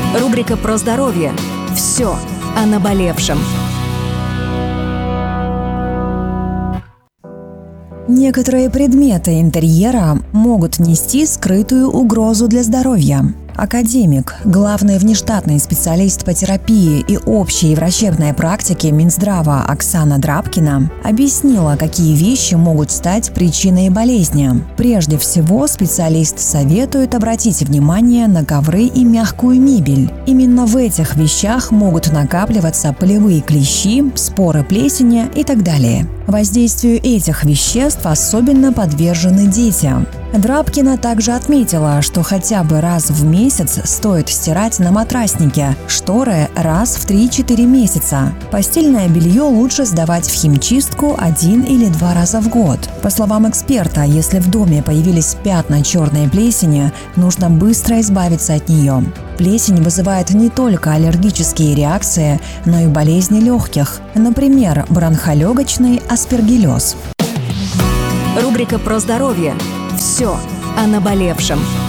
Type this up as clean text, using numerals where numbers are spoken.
Рубрика про здоровье. Все о наболевшем. Некоторые предметы интерьера могут нести скрытую угрозу для здоровья. Академик, главный внештатный специалист по терапии и общей врачебной практике Минздрава Оксана Драбкина объяснила, какие вещи могут стать причиной болезни. Прежде всего, специалист советует обратить внимание на ковры и мягкую мебель. Именно в этих вещах могут накапливаться пылевые клещи, споры плесени и так далее. Воздействию этих веществ особенно подвержены дети. Драбкина также отметила, что хотя бы раз в месяц стоит стирать на матраснике, шторы раз в 3-4 месяца. Постельное белье лучше сдавать в химчистку 1 или 2 раза в год. По словам эксперта, если в доме появились пятна черной плесени, нужно быстро избавиться от нее. Плесень вызывает не только аллергические реакции, но и болезни легких, например, бронхолегочный аспергиллез. Рубрика про здоровье. Все о наболевшем.